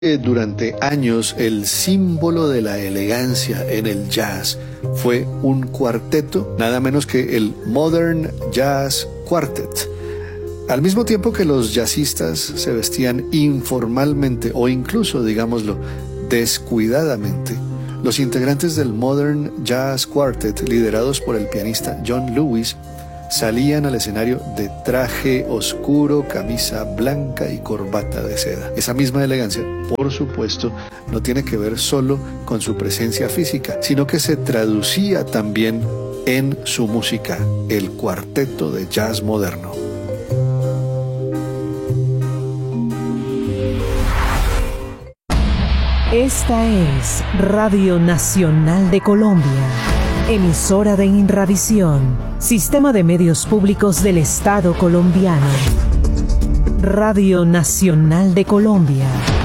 Durante años el símbolo de la elegancia en el jazz fue un cuarteto, nada menos que el Modern Jazz Quartet. Al mismo tiempo que los jazzistas se vestían informalmente o incluso, digámoslo, descuidadamente, los integrantes del Modern Jazz Quartet, liderados por el pianista John Lewis, salían al escenario de traje oscuro, camisa blanca y corbata de seda. Esa misma elegancia, por supuesto, no tiene que ver solo con su presencia física, sino que se traducía también en su música, el cuarteto de jazz moderno. Esta es Radio Nacional de Colombia, emisora de Inravisión, Sistema de Medios Públicos del Estado colombiano. Radio Nacional de Colombia.